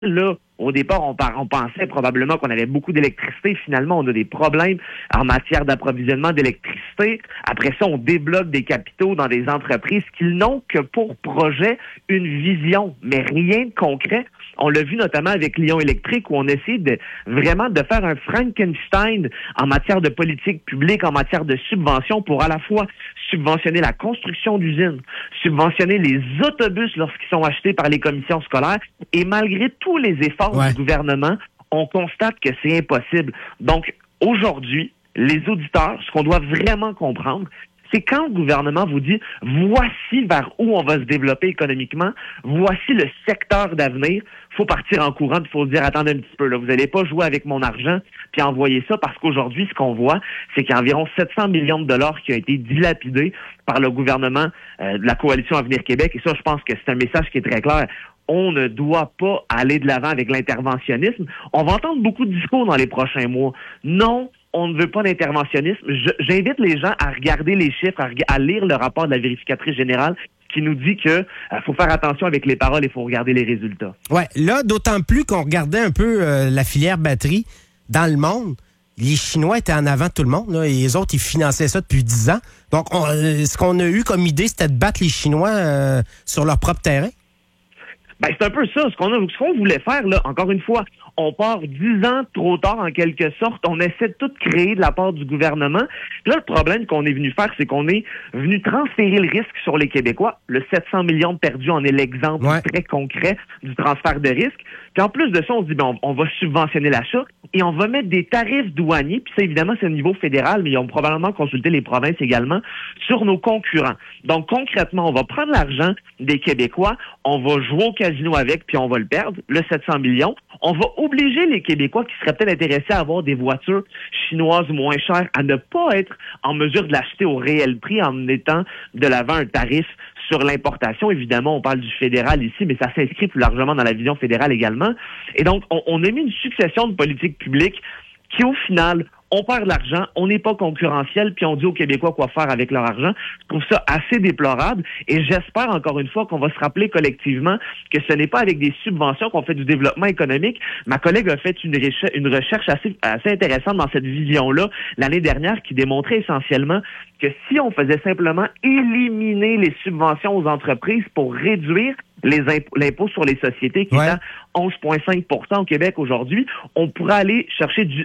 Là, au départ, on pensait probablement qu'on avait beaucoup d'électricité. Finalement, on a des problèmes en matière d'approvisionnement d'électricité. Après ça, on débloque des capitaux dans des entreprises qui n'ont que pour projet une vision, mais rien de concret. On l'a vu notamment avec Lion Électrique, où on essaie vraiment de faire un Frankenstein en matière de politique publique, en matière de subventions, pour à la fois subventionner la construction d'usines, subventionner les autobus lorsqu'ils sont achetés par les commissions scolaires. Et malgré tous les efforts du gouvernement, on constate que c'est impossible. Donc, aujourd'hui, les auditeurs, ce qu'on doit vraiment comprendre, c'est quand le gouvernement vous dit « voici vers où on va se développer économiquement, voici le secteur d'avenir », il faut partir en courant, il faut se dire « attendez un petit peu, là, vous n'allez pas jouer avec mon argent puis envoyer ça », parce qu'aujourd'hui, ce qu'on voit, c'est qu'il y a environ 700 millions de dollars qui ont été dilapidés par le gouvernement de la Coalition Avenir Québec. Et ça, je pense que c'est un message qui est très clair. On ne doit pas aller de l'avant avec l'interventionnisme. On va entendre beaucoup de discours dans les prochains mois. Non, on ne veut pas d'interventionnisme. J'invite les gens à regarder les chiffres, à lire le rapport de la vérificatrice générale qui nous dit que faut faire attention avec les paroles et il faut regarder les résultats. Ouais, là, d'autant plus qu'on regardait un peu la filière batterie dans le monde. Les Chinois étaient en avant de tout le monde, là, et les autres, ils finançaient ça depuis 10 ans. Donc, ce qu'on a eu comme idée, c'était de battre les Chinois sur leur propre terrain. Ben, c'est un peu ça. Ce qu'on voulait faire, là, encore une fois, on part 10 ans trop tard, en quelque sorte. On essaie de tout créer de la part du gouvernement. Puis là, le problème qu'on est venu faire, c'est qu'on est venu transférer le risque sur les Québécois. Le 700 millions de perdus en est l'exemple très concret du transfert de risque. Puis en plus de ça, on se dit, ben, on va subventionner l'achat et on va mettre des tarifs douaniers. Puis ça, évidemment, c'est au niveau fédéral, mais ils ont probablement consulté les provinces également sur nos concurrents. Donc, concrètement, on va prendre l'argent des Québécois, on va jouer au casino avec, puis on va le perdre, le 700 millions. On va obliger les Québécois qui seraient peut-être intéressés à avoir des voitures chinoises moins chères à ne pas être en mesure de l'acheter au réel prix en mettant de l'avant un tarif sur l'importation. Évidemment, on parle du fédéral ici, mais ça s'inscrit plus largement dans la vision fédérale également. Et donc, on a mis une succession de politiques publiques qui, au final, on perd de l'argent, on n'est pas concurrentiel, puis on dit aux Québécois quoi faire avec leur argent. Je trouve ça assez déplorable et j'espère encore une fois qu'on va se rappeler collectivement que ce n'est pas avec des subventions qu'on fait du développement économique. Ma collègue a fait une recherche assez intéressante dans cette vision-là l'année dernière qui démontrait essentiellement que si on faisait simplement éliminer les subventions aux entreprises pour réduire l'impôt sur les sociétés qui est à 11,5 % au Québec aujourd'hui, on pourrait aller chercher du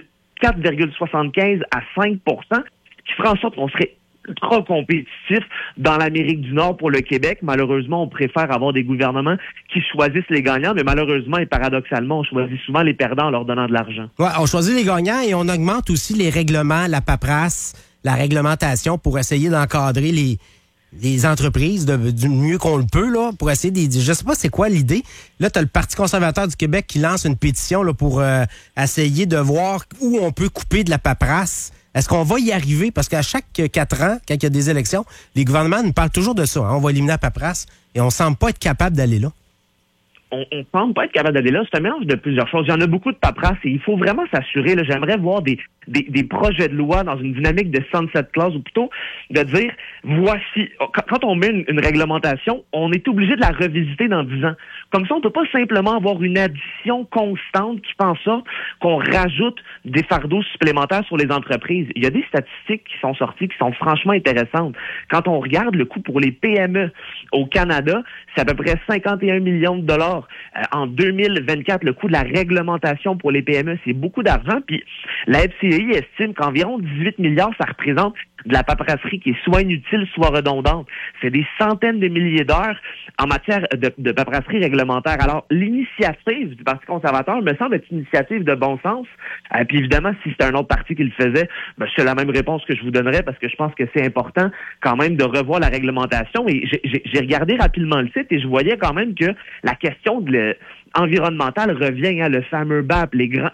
4,75 à 5 % qui ferait en sorte qu'on serait ultra compétitif dans l'Amérique du Nord pour le Québec. Malheureusement, on préfère avoir des gouvernements qui choisissent les gagnants, mais malheureusement et paradoxalement, on choisit souvent les perdants en leur donnant de l'argent. Ouais, on choisit les gagnants et on augmente aussi les règlements, la paperasse, la réglementation pour essayer d'encadrer les entreprises du mieux qu'on le peut, là, pour essayer je sais pas c'est quoi l'idée. Là, tu as le Parti conservateur du Québec qui lance une pétition là, pour essayer de voir où on peut couper de la paperasse. Est-ce qu'on va y arriver? Parce qu'à chaque 4 ans, quand il y a des élections, les gouvernements nous parlent toujours de ça. Hein? On va éliminer la paperasse et on semble pas être capable d'aller là. On semble pas être capable d'aller là. C'est un mélange de plusieurs choses. Il y en a beaucoup de paperasse et il faut vraiment s'assurer. Là, j'aimerais voir des projets de loi dans une dynamique de sunset clause ou plutôt de dire voici, quand on met une réglementation, on est obligé de la revisiter dans 10 ans. Comme ça, on peut pas simplement avoir une addition constante qui fait en sorte qu'on rajoute des fardeaux supplémentaires sur les entreprises. Il y a des statistiques qui sont sorties qui sont franchement intéressantes. Quand on regarde le coût pour les PME au Canada, c'est à peu près 51 millions de dollars. En 2024, le coût de la réglementation pour les PME, c'est beaucoup d'argent. Puis la FCI estime qu'environ 18 milliards, ça représente de la paperasserie qui est soit inutile, soit redondante. C'est des centaines de milliers d'heures en matière de paperasserie réglementaire. Alors, l'initiative du Parti conservateur me semble être une initiative de bon sens. Puis évidemment, si c'était un autre parti qui le faisait, c'est la même réponse que je vous donnerais parce que je pense que c'est important quand même de revoir la réglementation. Et j'ai regardé rapidement le site et je voyais quand même que la question environnementale revient, hein, le fameux BAP,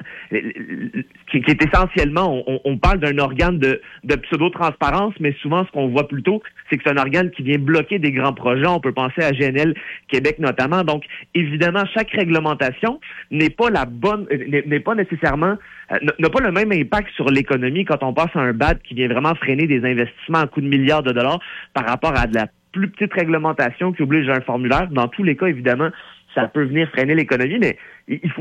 qui est essentiellement, on parle d'un organe de pseudo-transparence, mais souvent, ce qu'on voit plutôt, c'est que c'est un organe qui vient bloquer des grands projets. On peut penser à GNL Québec notamment. Donc, évidemment, chaque réglementation n'est pas nécessairement, n'a pas le même impact sur l'économie quand on passe à un BAP qui vient vraiment freiner des investissements à coups de milliards de dollars par rapport à de la plus petite réglementation qui oblige un formulaire. Dans tous les cas, évidemment, ça peut venir freiner l'économie, mais il faut